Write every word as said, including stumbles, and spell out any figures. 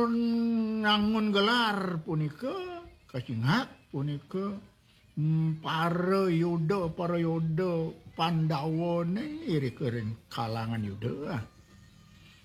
nangun gelar punika kasinghat punika hmm, para yuda para yuda Pandawa ne iri kering kalangan yuda